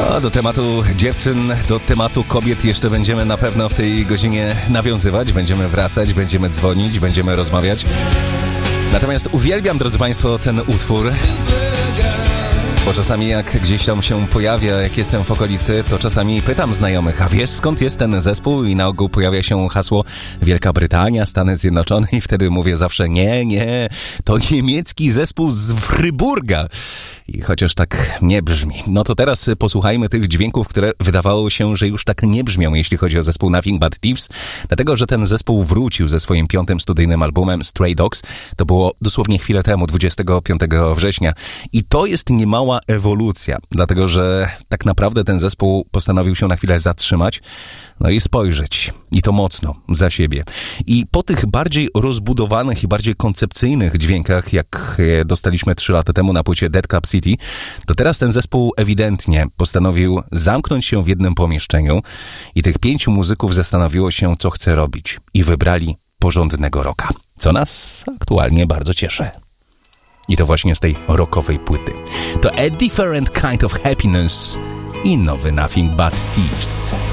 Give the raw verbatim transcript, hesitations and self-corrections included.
A do tematu dziewczyn, do tematu kobiet jeszcze będziemy na pewno w tej godzinie nawiązywać, będziemy wracać, będziemy dzwonić, będziemy rozmawiać. Natomiast uwielbiam, drodzy Państwo, ten utwór, bo czasami jak gdzieś tam się pojawia, jak jestem w okolicy, to czasami pytam znajomych, a wiesz skąd jest ten zespół? I na ogół pojawia się hasło Wielka Brytania, Stany Zjednoczone i wtedy mówię zawsze nie, nie, to niemiecki zespół z Fryburga. I chociaż tak nie brzmi. No to teraz posłuchajmy tych dźwięków, które wydawało się, że już tak nie brzmią, jeśli chodzi o zespół Nothing But Thieves, dlatego, że ten zespół wrócił ze swoim piątym studyjnym albumem Stray Dogs. To było dosłownie chwilę temu, dwudziestego piątego września. I to jest niemała ewolucja, dlatego, że tak naprawdę ten zespół postanowił się na chwilę zatrzymać, no i spojrzeć. I to mocno, za siebie. I po tych bardziej rozbudowanych i bardziej koncepcyjnych dźwiękach, jak dostaliśmy trzy lata temu na płycie Dead Cap City, to teraz ten zespół ewidentnie postanowił zamknąć się w jednym pomieszczeniu i tych pięciu muzyków zastanowiło się, co chce robić. I wybrali porządnego rocka, co nas aktualnie bardzo cieszy. I to właśnie z tej rockowej płyty. To A Different Kind of Happiness i nowy Nothing But Thieves.